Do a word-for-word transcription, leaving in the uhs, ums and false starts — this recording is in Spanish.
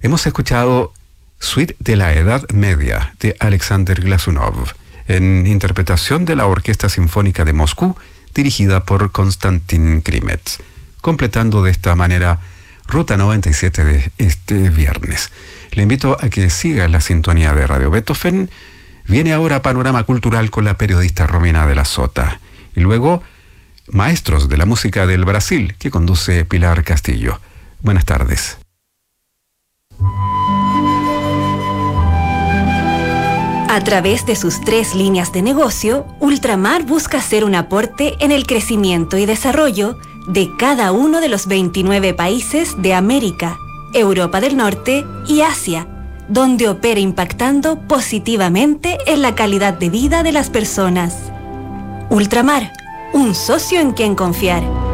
Hemos escuchado Suite de la Edad Media de Alexander Glazunov, en interpretación de la Orquesta Sinfónica de Moscú, dirigida por Konstantin Krimets, completando de esta manera Ruta noventa y siete de este viernes. Le invito a que siga la sintonía de Radio Beethoven. Viene ahora Panorama Cultural con la periodista Romina de la Sota. Y luego, Maestros de la Música del Brasil, que conduce Pilar Castillo. Buenas tardes. A través de sus tres líneas de negocio, Ultramar busca hacer un aporte en el crecimiento y desarrollo de cada uno de los veintinueve países de América, Europa del Norte y Asia, donde opera impactando positivamente en la calidad de vida de las personas. Ultramar, un socio en quien confiar.